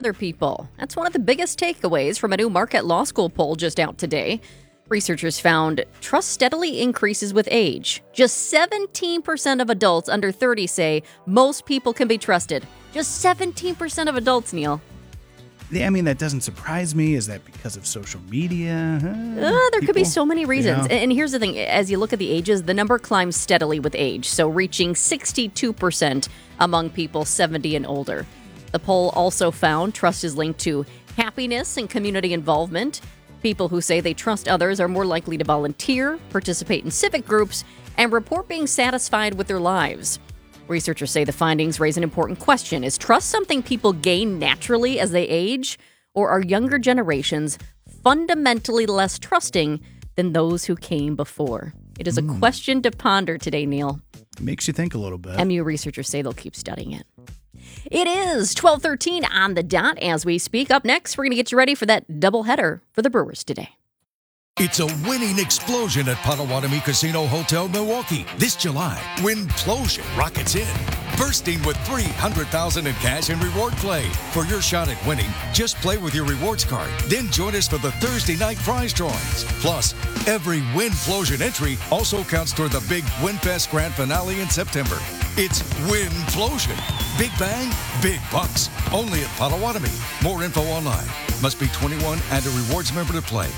other people. That's one of the biggest takeaways from a new Marquette Law School poll just out today. Researchers found trust steadily increases with age. Just 17% of adults under 30 say most people can be trusted. Just 17% of adults, Neil. I mean, that doesn't surprise me. Is that because of social media? There could be so many reasons. And here's the thing. As you look at the ages, the number climbs steadily with age, so reaching 62% among people 70 and older. The poll also found trust is linked to happiness and community involvement. People who say they trust others are more likely to volunteer, participate in civic groups, and report being satisfied with their lives. Researchers say the findings raise an important question. Is trust something people gain naturally as they age, or are younger generations fundamentally less trusting than those who came before? It is a question to ponder today, Neil. It makes you think a little bit. MU researchers say they'll keep studying it. It is 12:13 on the dot as we speak. Up next, we're going to get you ready for that doubleheader for the Brewers today. It's a winning explosion at Potawatomi Casino Hotel, Milwaukee. This July, Winplosion rockets in, bursting with $300,000 in cash and reward play. For your shot at winning, just play with your rewards card. Then join us for the Thursday night prize drawings. Plus, every Winplosion entry also counts toward the big WinFest Grand Finale in September. It's Winplosion. Big bang, big bucks. Only at Potawatomi. More info online. Must be 21 and a rewards member to play.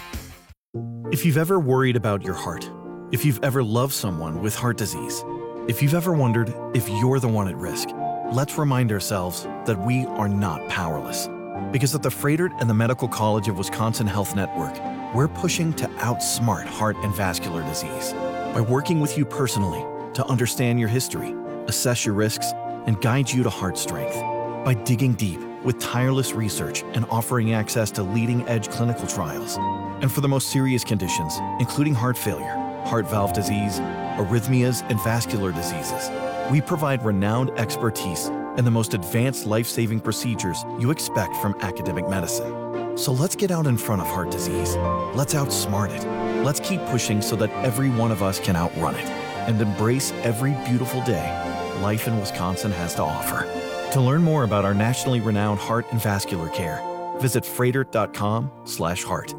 If you've ever worried about your heart, if you've ever loved someone with heart disease, if you've ever wondered if you're the one at risk, let's remind ourselves that we are not powerless. Because at the Froedtert and the Medical College of Wisconsin Health Network, we're pushing to outsmart heart and vascular disease by working with you personally to understand your history, assess your risks, and guide you to heart strength. By digging deep with tireless research and offering access to leading-edge clinical trials. And for the most serious conditions, including heart failure, heart valve disease, arrhythmias, and vascular diseases, we provide renowned expertise and the most advanced life-saving procedures you expect from academic medicine. So let's get out in front of heart disease. Let's outsmart it. Let's keep pushing so that every one of us can outrun it and embrace every beautiful day life in Wisconsin has to offer. To learn more about our nationally renowned heart and vascular care, visit froedtert.com/heart.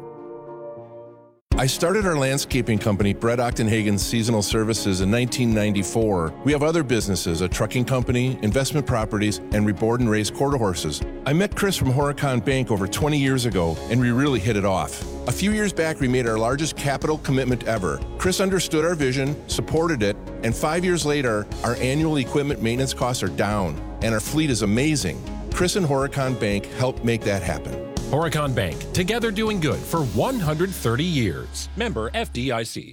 I started our landscaping company, Brett Ochtenhagen Seasonal Services, in 1994. We have other businesses, a trucking company, investment properties, and we board and raise quarter horses. I met Chris from Horicon Bank over 20 years ago, and we really hit it off. A few years back, we made our largest capital commitment ever. Chris understood our vision, supported it, and 5 years later, our annual equipment maintenance costs are down, and our fleet is amazing. Chris and Horicon Bank helped make that happen. Horicon Bank, together doing good for 130 years. Member FDIC.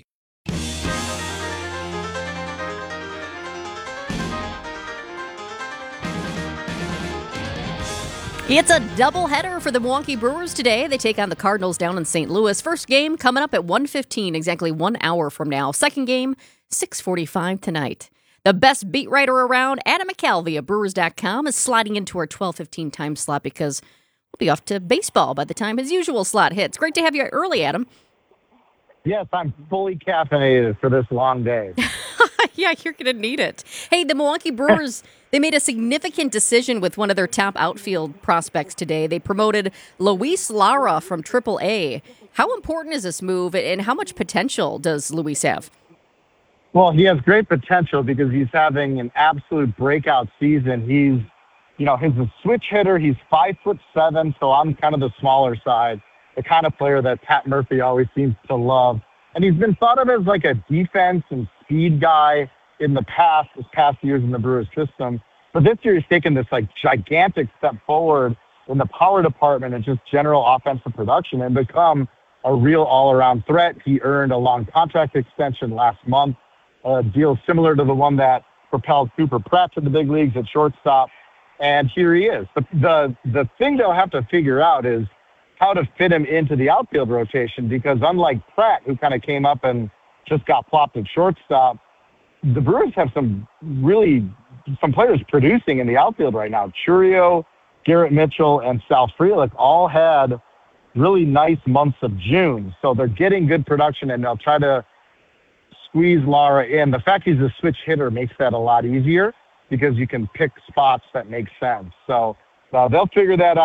It's a doubleheader for the Milwaukee Brewers today. They take on the Cardinals down in St. Louis. First game coming up at 1:15, exactly 1 hour from now. Second game, 6:45 tonight. The best beat writer around, Adam McCalvey of Brewers.com, is sliding into our 12:15 time slot because we'll be off to baseball by the time his usual slot hits. Great to have you early, Adam. Yes, I'm fully caffeinated for this long day. Yeah, you're going to need it. Hey, the Milwaukee Brewers, they made a significant decision with one of their top outfield prospects today. They promoted Luis Lara from AAA. How important is this move, and how much potential does Luis have? Well, he has great potential because he's having an absolute breakout season. He's a switch hitter. He's 5'7", so I'm kind of the smaller side, the kind of player that Pat Murphy always seems to love. And he's been thought of as like a defense and speed guy in the past years in the Brewers system. But this year he's taken this like gigantic step forward in the power department and just general offensive production and become a real all-around threat. He earned a long contract extension last month, a deal similar to the one that propelled Cooper Pratt to the big leagues at shortstop. And here he is. The thing they'll have to figure out is how to fit him into the outfield rotation, because unlike Pratt, who kind of came up and just got plopped at shortstop, the Brewers have some players producing in the outfield right now. Chourio, Garrett Mitchell, and Sal Frelick all had really nice months of June. So they're getting good production, and they'll try to squeeze Lara in. The fact he's a switch hitter makes that a lot easier because you can pick spots that make sense. So they'll figure that out.